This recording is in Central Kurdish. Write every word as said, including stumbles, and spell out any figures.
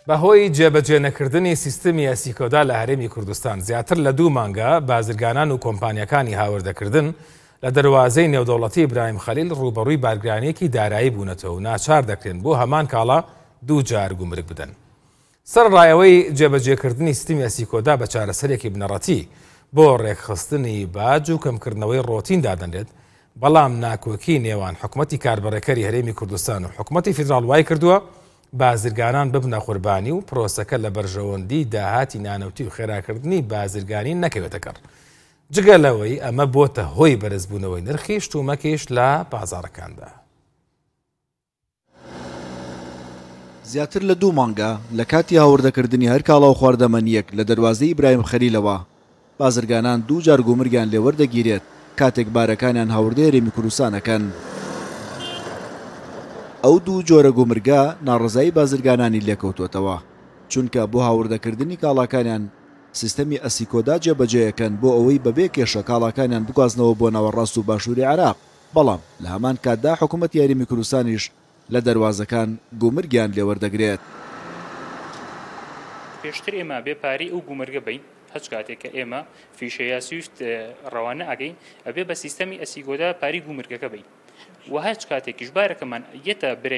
بەهۆی جێبەجێ نەکردنی سیستەمی ئەسیکۆدا لە هەرێمی کوردستان زیاتر لە دوو مانگە بازرگانان و کۆمپانیەکانی هاوردەکردن لە دەواازەی نێودەوڵەتی ئیبراهیم خەلیل ڕوبەڕووی بارگرانیەکی دارایی بوونەتەوە و ناچار دەکرێن بۆ هەمان کاڵا دوو جار گومرگ بدەن. سەرڕایەوەی جێبەجێکردنی سیستەمی ئەسیکۆدا بە چارەسەرێکی بنەڕەتی بۆ ڕێکخستنی باج و کەمکردنەوەی ڕۆتین دادەنرێت، بەڵام ناکۆکی نێوان حکوومەتی کاربەرەکەری هەرێمی کوردستان و حکوومەتی فیدراڵ وای کردووە بازرگانان ببنە قوربانی و پرۆسەکە لە بەرژەوەندی داهاتی نانەوتی و خێراکردنی بازرگانی نەکەوێتە کەڕ. جگە لەوەی ئەمە بۆتە هۆی بەرزبوونەوەی نرخی شتومەکیش لە بازاڕەکاندا. زیاتر لە دوو مانگە لە کاتی هاوردەکردنی هەر کاڵا و خواردەمەنیەک لە دەواازەی ئیبراهیم خەلیلەوە بازرگانان دوو جار گومرگیان لێوەردەگیرێت کاتێک بارەکانیان هاوردەی هەرێمی کوردستانەکەن. ئەو دوو جۆرە گومرگە ناڕزایی بازرگانانی لێکەوتوتەوە، چونکە بۆ هاوردەکردنی کاڵاکانیان سیستەمی ئەسیکۆدا جێبەجێیەکەن بۆ ئەوەی بەبێ کێشە کاڵاکانیان بگوازنەوە بۆ ناوەڕاست و باشووری عێراق، بەڵام لە هەمان کاتدا حکوومەتی هەرێمی کوردستانیش لە دەواازەکان گومرگیان لێوەردەگرێت. پێشتر ئێمە بێپاری ئەو گومرگە بین هەچ کاتێک کە ئێمە فیشەیە سویفت ڕەوانە ئەگەین ئەبێ بە سیستەمی ئەسیکۆدا پاری گومرگەکە بین و هەچ کاتێکیش بارەکەمان یەتە برێ